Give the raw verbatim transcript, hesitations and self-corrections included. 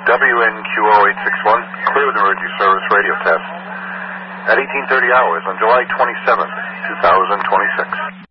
W N Q O eight six one, clear with emergency service radio test at eighteen thirty hours on July twenty-seventh, two thousand twenty-six.